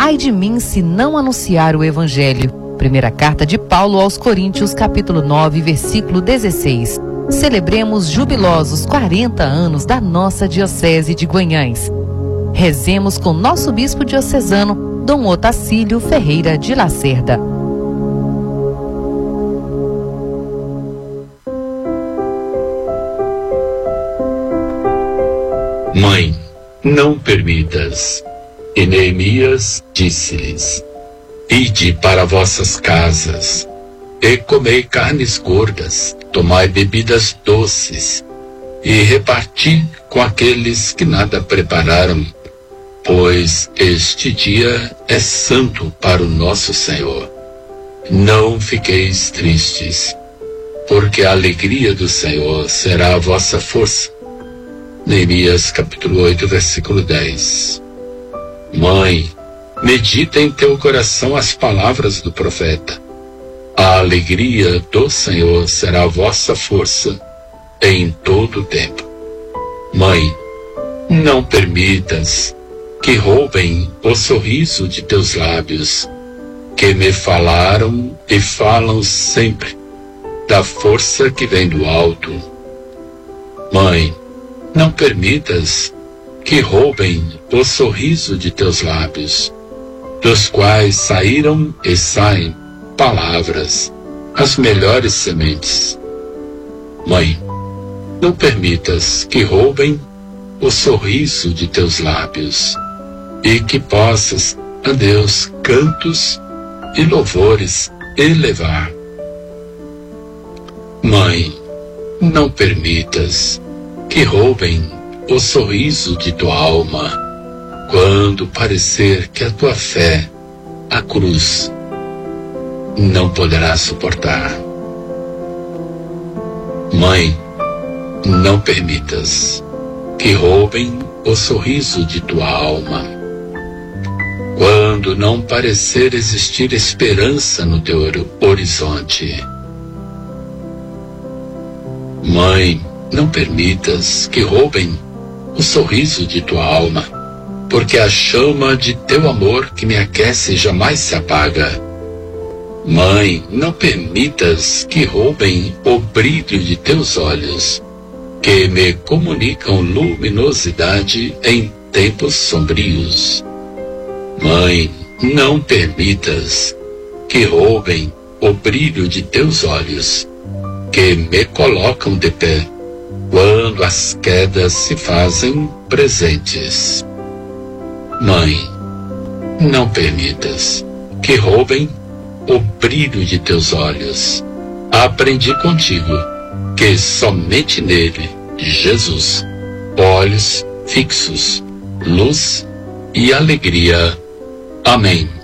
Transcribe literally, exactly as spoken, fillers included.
Ai de mim se não anunciar o Evangelho. Primeira carta de Paulo aos Coríntios, capítulo nove, versículo dezesseis. Celebremos jubilosos quarenta anos da nossa Diocese de Guanhães. Rezemos com nosso bispo diocesano, Dom Otacílio Ferreira de Lacerda. Mãe, não permitas. E Neemias disse-lhes: Ide para vossas casas, e comei carnes gordas, tomai bebidas doces, e reparti com aqueles que nada prepararam, pois este dia é santo para o nosso Senhor. Não fiqueis tristes, porque a alegria do Senhor será a vossa força. Neemias capítulo oito, versículo dez. Mãe, medita em teu coração as palavras do profeta. A alegria do Senhor será a vossa força em todo o tempo. Mãe, não permitas que roubem o sorriso de teus lábios, que me falaram e falam sempre da força que vem do alto. Mãe, não permitas que roubem o sorriso de teus lábios, dos quais saíram e saem palavras, as melhores sementes. Mãe, não permitas que roubem o sorriso de teus lábios, e que possas a Deus cantos e louvores elevar. Mãe, não permitas que roubem o sorriso de tua alma, quando parecer que a tua fé, a cruz, não poderá suportar. Mãe, não permitas que roubem o sorriso de tua alma, quando não parecer existir esperança no teu horizonte. Mãe, não permitas que roubem o sorriso de tua alma, porque a chama de teu amor que me aquece jamais se apaga. Mãe, não permitas que roubem o brilho de teus olhos, que me comunicam luminosidade em tempos sombrios. Mãe, não permitas que roubem o brilho de teus olhos, que me colocam de pé quando as quedas se fazem presentes. Mãe, não permitas que roubem o brilho de teus olhos. Aprendi contigo que somente nele, Jesus, olhos fixos, luz e alegria. Amém.